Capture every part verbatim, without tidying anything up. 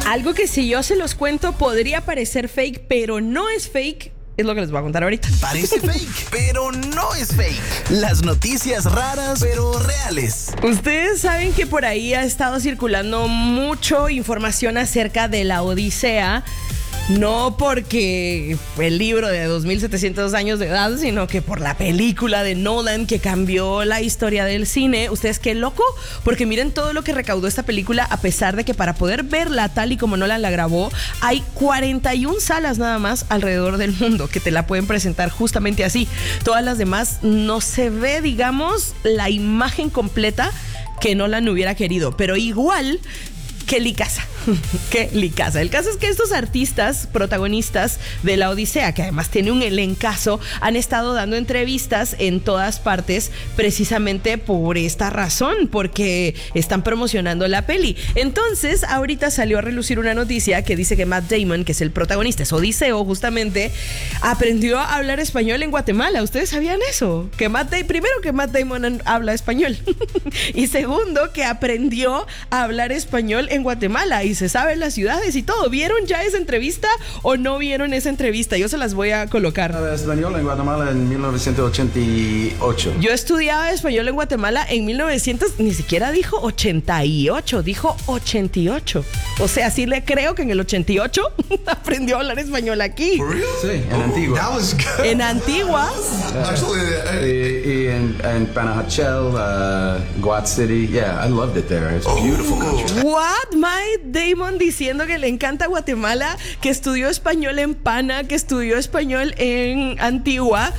Algo que si yo se los cuento podría parecer fake, pero no es fake, es lo que les voy a contar ahorita. Parece fake, pero no es fake. Las noticias raras, pero reales. Ustedes saben que por ahí ha estado circulando mucho información acerca de la Odisea. No porque el libro de dos mil setecientos años de edad, sino que por la película de Nolan que cambió la historia del cine. ¿Ustedes qué loco? Porque miren todo lo que recaudó esta película, a pesar de que para poder verla tal y como Nolan la grabó, hay cuarenta y una salas nada más alrededor del mundo que te la pueden presentar justamente así. Todas las demás no se ve, digamos, la imagen completa que Nolan hubiera querido, pero igual... ¡Qué licasa! ¡Qué licasa! El caso es que estos artistas protagonistas de la Odisea, que además tiene un elencazo, han estado dando entrevistas en todas partes precisamente por esta razón, porque están promocionando la peli. Entonces, ahorita salió a relucir una noticia que dice que Matt Damon, que es el protagonista, es Odiseo justamente, aprendió a hablar español en Guatemala. ¿Ustedes sabían eso? Que Matt Damon, primero que Matt Damon habla español y segundo que aprendió a hablar español en en Guatemala y se saben las ciudades y todo. ¿Vieron ya esa entrevista o no vieron esa entrevista? Yo se las voy a colocar. Español en Guatemala en mil novecientos ochenta y ocho. Yo estudiaba español en Guatemala en mil novecientos, ni siquiera dijo ochenta y ocho, dijo ochenta y ocho. O sea, sí le creo que en el ochenta y ocho aprendió a hablar español aquí. ¿For real? Sí, en Antigua. That was good. En Antigua. Actually, uh, Y, y en, en Panajachel, uh, Guat City. Yeah, I loved it there. It's a beautiful country. What? Matt Damon diciendo que le encanta Guatemala, que estudió español en Pana, que estudió español en Antigua.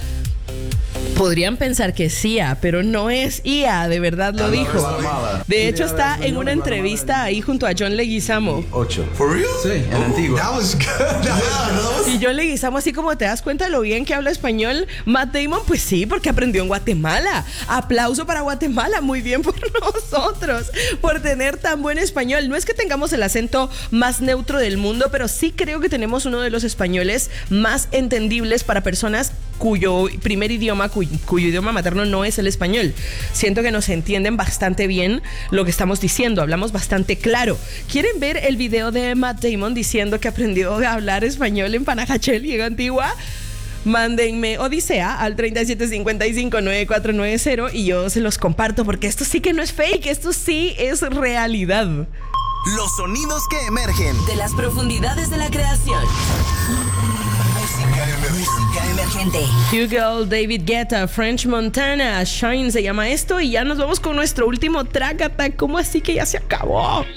Podrían pensar que es I A, pero no es I A, de verdad lo dijo. De hecho, está en una entrevista ahí junto a John Leguizamo. Ocho. For real? Sí, en Antigua. That was good. Yeah, that was... Y John Leguizamo, así como te das cuenta de lo bien que habla español, Matt Damon, pues sí, porque aprendió en Guatemala. Aplauso para Guatemala, muy bien por nosotros, por tener tan buen español. No es que tengamos el acento más neutro del mundo, pero sí creo que tenemos uno de los españoles más entendibles para personas cuyo primer idioma, cuyo, cuyo idioma materno no es el español. Siento que nos entienden bastante bien lo que estamos diciendo, hablamos bastante claro. ¿Quieren ver el video de Matt Damon diciendo que aprendió a hablar español en Panajachel y en Antigua? Mándenme Odisea al treinta y siete cincuenta y cinco noventa y cuatro noventa y yo se los comparto, porque esto sí que no es fake, esto sí es realidad. Los sonidos que emergen de las profundidades de la creación. Música emergente. Hugel, David Guetta, French Montana, Shine se llama esto, y ya nos vamos con nuestro último trácata. ¿Cómo así que ya se acabó?